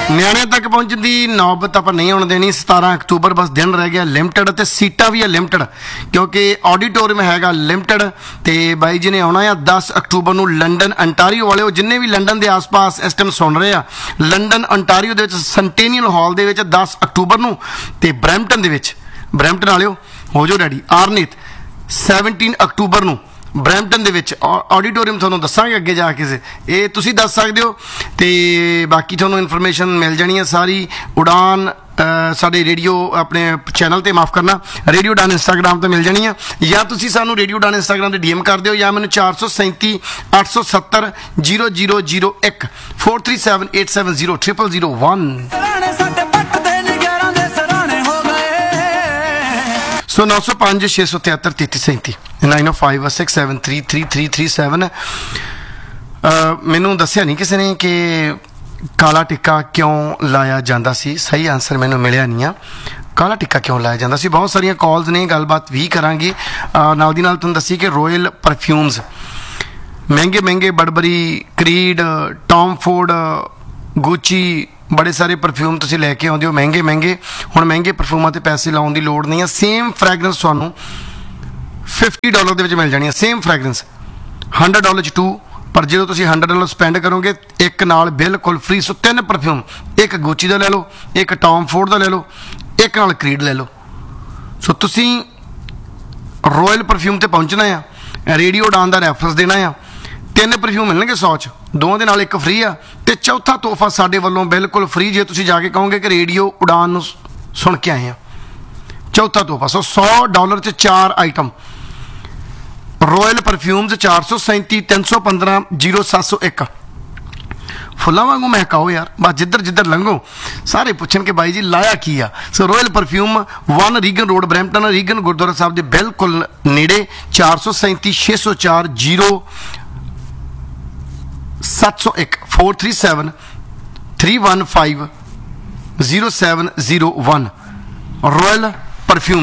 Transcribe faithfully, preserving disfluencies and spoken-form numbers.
ਨਿਆਣਿਆਂ ਤੱਕ ਪਹੁੰਚਣ ਦੀ ਨੌਬਤ ਆਪਾਂ ਨਹੀਂ ਆਉਣ ਦੇਣੀ। ਸਤਾਰਾਂ ਅਕਤੂਬਰ ਬਸ ਦਿਨ ਰਹਿ ਗਿਆ ਲਿਮਟਿਡ, ਤੇ ਸੀਟਾਂ ਵੀ ਆ ਲਿਮਟਿਡ ਕਿਉਂਕਿ ਆਡੀਟੋਰੀਅਮ ਹੈਗਾ ਲਿਮਟਿਡ। ਤੇ ਬਾਈ ਜੀ ਨੇ ਆਉਣਾ ਆ ਦਸ ਅਕਤੂਬਰ ਨੂੰ ਲੰਡਨ ਅੰਟਾਰੀਓ ਵਾਲਿਓ, ਜਿੰਨੇ ਵੀ ਲੰਡਨ ਦੇ ਆਸ-ਪਾਸ ਇਸ ਟਾਈਮ ਸੁਣ ਰਹੇ ਆ, ਲੰਡਨ ਅੰਟਾਰੀਓ ਦੇ ਵਿੱਚ ਸੈਂਟੇਨੀਅਲ ਹਾਲ ਦੇ ਵਿੱਚ ਦਸ ਅਕਤੂਬਰ ਨੂੰ, ਤੇ ਬਰੈਂਪਟਨ ਦੇ ਵਿੱਚ, ਬਰੈਂਪਟਨ ਵਾਲਿਓ ਹੋ ਜਾਓ ਰੈਡੀ। ਆਰਨੀਤ ਸੈਵਨਟੀਨ ਅਕਤੂਬਰ ਨੂੰ ਬਰੈਂਪਟਨ ਦੇ ਵਿੱਚ ਆਡੀਟੋਰੀਅਮ, ਤੁਹਾਨੂੰ ਦੱਸਾਂਗੇ ਅੱਗੇ ਜਾ ਕੇ, ਇਹ ਤੁਸੀਂ ਦੱਸ ਸਕਦੇ ਹੋ। ਤੇ ਬਾਕੀ ਤੁਹਾਨੂੰ ਇਨਫੋਰਮੇਸ਼ਨ ਮਿਲ ਜਾਣੀ ਹੈ ਸਾਰੀ ਉਡਾਨ ਸਾਡੇ ਰੇਡੀਓ ਆਪਣੇ ਚੈਨਲ ਤੇ, ਮਾਫ ਕਰਨਾ, ਰੇਡੀਓ ਉਡਾਨ ਇੰਸਟਾਗ੍ਰਾਮ 'ਤੇ ਮਿਲ ਜਾਣੀ ਆ, ਜਾਂ ਤੁਸੀਂ ਸਾਨੂੰ ਰੇਡੀਓ ਉਡਾਨ ਇੰਸਟਾਗ੍ਰਾਮ 'ਤੇ ਡੀ ਐਮ ਕਰ ਦਿਓ, ਜਾਂ ਮੈਨੂੰ ਚਾਰ ਸੌ ਸੈਂਤੀ ਅੱਠ ਸੌ ਸੱਤਰ ਜੀਰੋ ਜੀਰੋ ਜੀਰੋ ਇੱਕ four three seven eight seven zero triple zero one. ਸੋ ਨੌ ਸੌ ਪੰਜ ਛੇ ਸੌ ਤਿਹੱਤਰ ਤੇਤੀ ਸੈਂਤੀ ਨਾਈਨ ਓ five six seven three three three three seven. ਮੈਨੂੰ ਦੱਸਿਆ ਨਹੀਂ ਕਿਸੇ ਨੇ ਕਿ ਕਾਲਾ ਟਿੱਕਾ ਕਿਉਂ ਲਾਇਆ ਜਾਂਦਾ ਸੀ। ਸਹੀ ਆਨਸਰ ਮੈਨੂੰ ਮਿਲਿਆ ਨਹੀਂ ਆ, ਕਾਲਾ ਟਿੱਕਾ ਕਿਉਂ ਲਾਇਆ ਜਾਂਦਾ ਸੀ। ਬਹੁਤ ਸਾਰੀਆਂ ਕਾਲਸ ਨੇ, ਗੱਲਬਾਤ ਵੀ ਕਰਾਂਗੇ ਨਾਲ ਦੀ ਨਾਲ। ਤੁਹਾਨੂੰ ਦੱਸੀ ਕਿ ਰੋਇਲ ਪਰਫਿਊਮਸ ਮਹਿੰਗੇ ਮਹਿੰਗੇ, ਬੜਬਰੀ, ਕਰੀਡ, ਟੌਮ ਫੋਰਡ, ਗੁੱਚੀ, ਬੜੇ ਸਾਰੇ ਪਰਫਿਊਮ ਤੁਸੀਂ ਲੈ ਕੇ ਆਉਂਦੇ ਹੋ ਮਹਿੰਗੇ ਮਹਿੰਗੇ। ਹੁਣ ਮਹਿੰਗੇ ਪਰਫਿਊਮਾਂ 'ਤੇ ਪੈਸੇ ਲਾਉਣ ਦੀ ਲੋੜ ਨਹੀਂ ਹੈ। ਸੇਮ ਫਰੈਗਰੈਂਸ ਤੁਹਾਨੂੰ ਫਿਫਟੀ ਡਾਲਰ ਦੇ ਵਿੱਚ ਮਿਲ ਜਾਣੀ ਹੈ, ਸੇਮ ਫਰੈਗਰੈਂਸ ਹੰਡਰਡ ਡਾਲਰ 'ਚ ਟੂ। ਪਰ ਜਦੋਂ ਤੁਸੀਂ ਹੰਡਰਡ ਡਾਲਰ ਸਪੈਂਡ ਕਰੋਗੇ ਇੱਕ ਨਾਲ ਬਿਲਕੁਲ ਫ੍ਰੀ। ਸੋ ਤਿੰਨ ਪਰਫਿਊਮ, ਇੱਕ ਗੁੱਚੀ ਦਾ ਲੈ ਲਓ, ਇੱਕ ਟੌਮ ਫੋਰਡ ਦਾ ਲੈ ਲਓ, ਇੱਕ ਨਾਲ ਕਰੀਡ ਲੈ ਲਓ। ਸੋ ਤੁਸੀਂ ਰੋਇਲ ਪਰਫਿਊਮ 'ਤੇ ਪਹੁੰਚਣਾ ਆ, ਰੇਡੀਓ ਉਡਾਨ ਦਾ ਰੈਫਰੈਂਸ ਦੇਣਾ ਆ, ਤਿੰਨ ਪਰਫਿਊਮ ਮਿਲਣਗੇ ਸੌ 'ਚ, ਦੋਵਾਂ ਦੇ ਨਾਲ ਇੱਕ ਫ੍ਰੀ ਆ, ਤੇ ਚੌਥਾ ਤੋਹਫਾ ਸਾਡੇ ਵੱਲੋਂ ਬਿਲਕੁਲ ਫ੍ਰੀ ਜੇ ਤੁਸੀਂ ਜਾ ਕੇ ਕਹੋਗੇ ਕਿ ਰੇਡੀਓ ਉਡਾਨ ਨੂੰ ਸੁਣ ਕੇ ਆਏ ਆ, ਚੌਥਾ ਤੋਹਫਾ। ਸੋ ਸੌ ਡਾਲਰ 'ਚ ਚਾਰ ਆਈਟਮ ਰੋਇਲ ਪਰਫਿਊਮਸ, ਚਾਰ ਸੌ ਸੈਂਤੀ ਤਿੰਨ ਸੌ ਪੰਦਰਾਂ ਜੀਰੋ ਸੱਤ ਸੌ ਇੱਕ। ਫੁੱਲਾਂ ਵਾਂਗੂ ਮਹਿਕਾਓ ਯਾਰ, ਬਸ ਜਿੱਧਰ ਜਿੱਧਰ ਲੰਘੋ ਸਾਰੇ ਪੁੱਛਣ ਕਿ ਬਾਈ ਜੀ ਲਾਇਆ ਕੀ ਆ। ਸੋ royal perfume one Reagan road Brampton, Reagan Gurdwara ਸਾਹਿਬ ਦੇ ਬਿਲਕੁਲ ਨੇੜੇ, ਚਾਰ ਸੌ ਸੈਂਤੀ ਛੇ ਸੌ ਚਾਰ ਜੀਰੋ ਸੱਤ ਸੌ ਇੱਕ four three seven three one five zero seven zero one. Royal perfume.